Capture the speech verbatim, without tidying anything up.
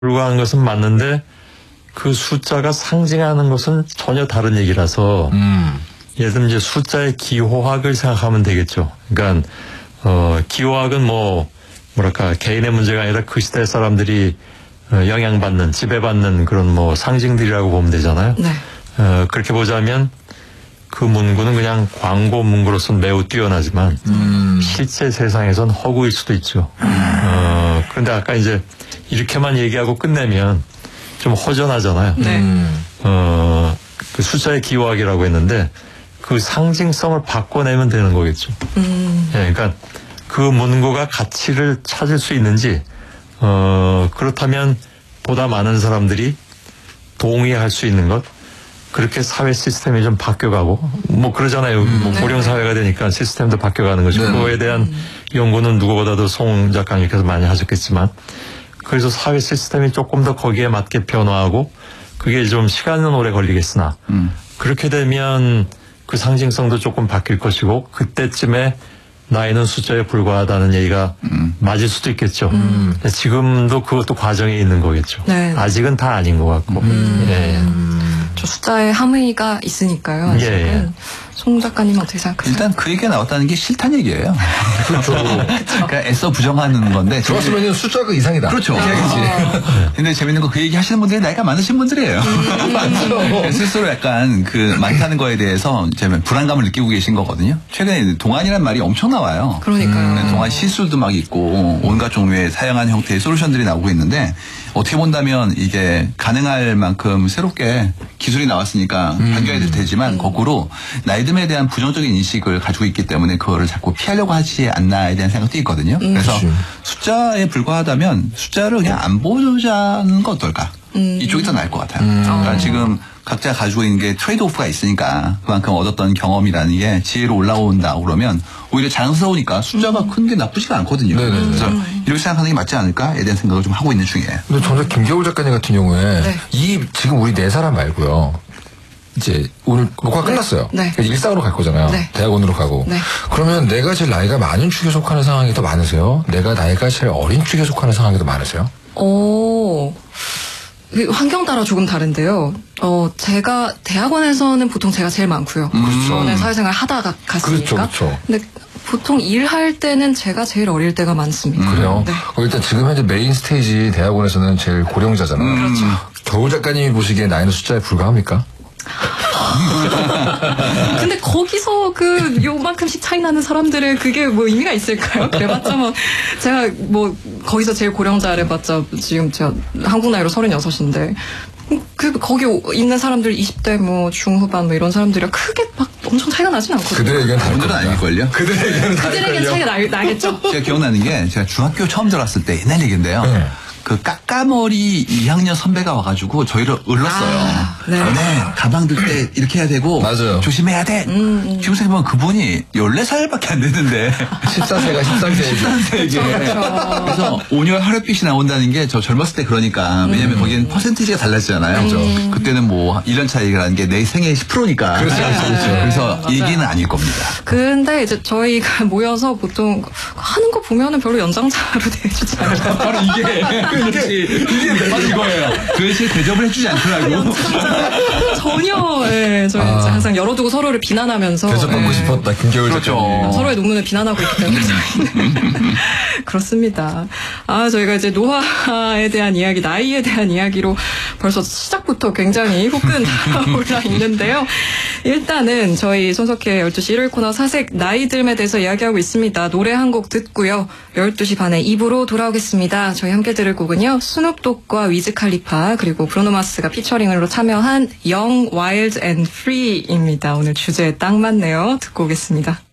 불과한 것은 맞는데 그 숫자가 상징하는 것은 전혀 다른 얘기라서 음. 예를 들면 이제 숫자의 기호학을 생각하면 되겠죠. 그러니까 어, 기호학은 뭐 뭐랄까 개인의 문제가 아니라 그 시대 사람들이 영향받는 지배받는 그런 뭐 상징들이라고 보면 되잖아요. 네. 어, 그렇게 보자면 그 문구는 그냥 광고 문구로서는 매우 뛰어나지만 음. 실제 세상에선 허구일 수도 있죠. 음. 어, 그런데 아까 이제 이렇게만 얘기하고 끝내면 좀 허전하잖아요. 네. 어, 그 숫자의 기호학이라고 했는데 그 상징성을 바꿔내면 되는 거겠죠. 음. 예, 그러니까 그 문구가 가치를 찾을 수 있는지, 어, 그렇다면 보다 많은 사람들이 동의할 수 있는 것, 그렇게 사회 시스템이 좀 바뀌어가고, 뭐 그러잖아요. 음. 뭐 고령 사회가 되니까 시스템도 바뀌어가는 거죠. 네. 그거에 대한 음. 연구는 누구보다도 송 작가님께서 많이 하셨겠지만, 그래서 사회 시스템이 조금 더 거기에 맞게 변화하고, 그게 좀 시간은 오래 걸리겠으나, 음. 그렇게 되면 그 상징성도 조금 바뀔 것이고, 그때쯤에 나이는 숫자에 불과하다는 얘기가 음. 맞을 수도 있겠죠. 음. 지금도 그것도 과정에 있는 거겠죠. 네. 아직은 다 아닌 것 같고. 음. 예. 저 숫자에 함의가 있으니까요. 아직은. 예, 예. 송 작가님 어떻게 생각하세요? 일단 그 얘기가 나왔다는 게 싫다는 얘기예요. 그렇죠. 그러니까 애써 부정하는 건데. 좋았으면 숫자가 이상이다. 그렇죠. 아. 근데 재밌는 거 그 얘기 하시는 분들이 나이가 많으신 분들이에요. 음. 맞죠. 스스로 약간 그 많다는 거에 대해서 이제 불안감을 느끼고 계신 거거든요. 최근에 동안이란 말이 엄청 나와요. 그러니까요. 음, 동안 시술도 막 있고 온갖 종류의 다양한 형태의 솔루션들이 나오고 있는데 어떻게 본다면 이게 가능할 만큼 새롭게 기술이 나왔으니까 음. 바뀌어야 될 테지만 음. 거꾸로 나이듦에 대한 부정적인 인식을 가지고 있기 때문에 그거를 자꾸 피하려고 하지 않나에 대한 생각도 있거든요. 음. 그래서 그치. 숫자에 불과하다면 숫자를 그냥 안 보자는 거 어떨까? 음. 이쪽이 더 나을 것 같아요. 음. 그러니까 지금 각자 가지고 있는 게 트레이드 오프가 있으니까 그만큼 얻었던 경험이라는 게 지혜로 올라온다 그러면 오히려 자연스러우니까 숫자가 음. 큰 게 나쁘지가 않거든요. 네네네. 그래서 이렇게 생각하는 게 맞지 않을까에 대한 생각을 좀 하고 있는 중이에요. 근데 정작 김겨울 작가님 같은 경우에 네. 이 지금 우리 네 사람 말고요. 이제 오늘 녹화 끝났어요. 네. 일상으로 갈 거잖아요. 네. 대학원으로 가고. 네. 그러면 내가 제일 나이가 많은 축에 속하는 상황이 더 많으세요? 내가 나이가 제일 어린 축에 속하는 상황이 더 많으세요? 오. 환경 따라 조금 다른데요. 어, 제가 대학원에서는 보통 제가 제일 많고요. 그렇죠. 음. 사회생활 하다가 갔으니까. 그렇죠, 그렇죠. 근데 보통 일할 때는 제가 제일 어릴 때가 많습니다. 음. 그래요? 네. 어, 일단 지금 현재 메인 스테이지 대학원에서는 제일 고령자잖아요. 음. 그렇죠. 겨울 작가님이 보시기에 나이는 숫자에 불과합니까? 근데 거기서 그 요만큼씩 차이 나는 사람들의 그게 뭐 의미가 있을까요? 그래봤자 뭐 제가 뭐 거기서 제일 고령자를 봤자 지금 제가 한국 나이로 서른여섯인데 그 거기 있는 사람들 이십 대 뭐 중후반 뭐 이런 사람들이 크게 막 엄청 차이가 나진 않거든요. 그들에게는 다른건 아닐걸요? 그들에게는 그들에게는 차이가 나, 나겠죠. 제가 기억나는 게 제가 중학교 처음 들어왔을 때 옛날 얘기인데요. 네. 그 까까머리 이 학년 선배가 와가지고 저희를 을렀어요. 아, 네. 네. 가방 들 때 이렇게 해야 되고 맞아요. 조심해야 돼. 음, 음. 지금 생각해보면 그분이 열네 살밖에 안 됐는데 십사 세가 십삼 세. 십삼 세에게. 그래서 오 년 하룻빛이 나온다는 게 저 젊었을 때 그러니까. 왜냐면 음. 거기는 퍼센티지가 달랐잖아요. 음. 그때는 뭐 일 년 차이라는 게 내 생애의 십 퍼센트니까. 그렇죠. 그렇죠. 그래서 맞아요. 얘기는 아닐 겁니다. 근데 이제 저희가 모여서 보통 하는 거 보면은 별로 연장자로 대해주지 않아요. 바로 이게. 그렇지. 이게 바로 이거예요. 도대체 대접을 해주지 않더라고. 전혀, 예. 저희 아. 항상 열어두고 서로를 비난하면서. 대접받고 예. 싶었다, 김겨울 그렇죠. 작가님. 서로의 논문을 비난하고 있기 때문에 저희는. 그렇습니다. 아, 저희가 이제 노화에 대한 이야기, 나이에 대한 이야기로 벌써 시작부터 굉장히 후끈 올라 있는데요. 일단은 저희 손석희 열두 시 일요일 코너 사색 나이듦에 대해서 이야기하고 있습니다. 노래 한 곡 듣고요. 열두 시 반에 이 부로 돌아오겠습니다. 저희 함께 들을 곡은요. 스눕독과 위즈 칼리파 그리고 브루노 마스가 피처링으로 참여한 Young, Wild and Free입니다. 오늘 주제에 딱 맞네요. 듣고 오겠습니다.